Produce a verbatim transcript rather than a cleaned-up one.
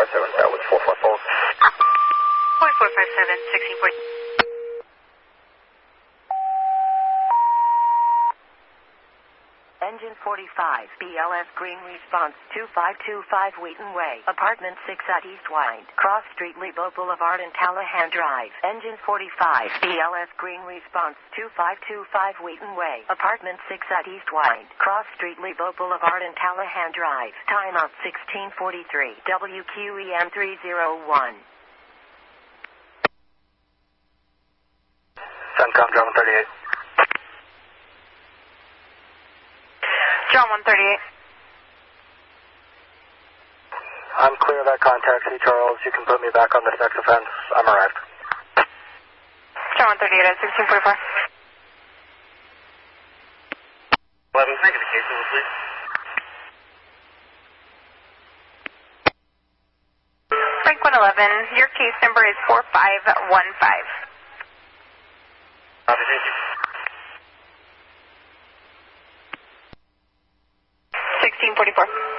five seven, that was four four four. Point four five seven, sixteen forty. Engine forty-five, B L S Green Response two five two five Wheaton Way, Apartment six at East Wind, Cross Street, Lebo Boulevard and Callahan Drive. Engine forty-five, B L S Green Response two five two five Wheaton Way, Apartment six at East Wind, Cross Street, Lebo Boulevard and Callahan Drive. Time out sixteen forty-three, W Q E M three oh one. Suncom, John one thirty-eight. John one thirty-eight. I'm clear of that contact, C. Charles. You can put me back on the sex offense. I'm arrived. John one thirty-eight at sixteen forty-four. eleven, thank you, the case number, please. Frank one eleven, your case number is four five one five. Copy, thank you. sixteen forty-four.